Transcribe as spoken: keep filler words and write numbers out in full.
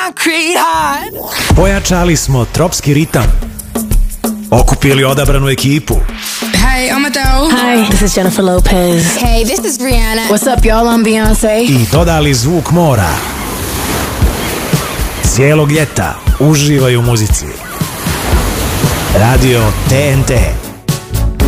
concrete hard. Pojačali smo tropski ritam. Okupili odabranu ekipu. Hey, I'm Adele. Hi, this is Jennifer Lopez. Hey, this is Rihanna. What's up, y'all? I'm Beyoncé. I dodali zvuk mora. Cijelog ljeta uživaj u muzici. Radio T N T.